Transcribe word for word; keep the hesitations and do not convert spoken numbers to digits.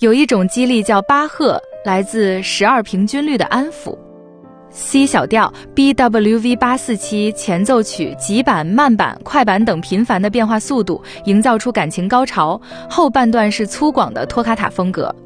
有一种激励叫巴赫，来自十二平均律的安抚。C 小调 B W V 八四七 前奏曲急板、慢板、快板等频繁的变化速度，营造出感情高潮。后半段是粗犷的托卡塔风格。